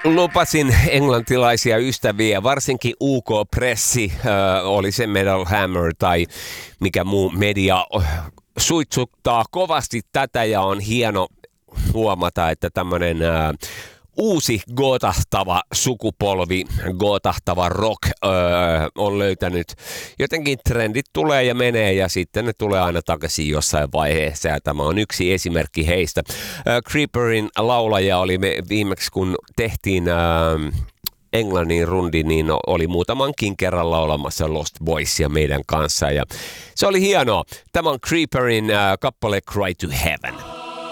Lupasin englantilaisia ystäviä, varsinkin UK-pressi, oli se Metal Hammer tai mikä muu media, suitsuttaa kovasti tätä ja on hieno huomata, että tämmöinen uusi gootahtava sukupolvi, gootahtava rock on löytänyt. Jotenkin trendit tulee ja menee ja sitten ne tulee aina takaisin jossain vaiheessa ja tämä on yksi esimerkki heistä. Creeperin laulaja oli viimeksi kun tehtiin Englannin rundi, niin oli muutamankin kerran laulamassa Lost Boysia meidän kanssa ja se oli hienoa. Tämä on Creeperin kappale Cry to Heaven.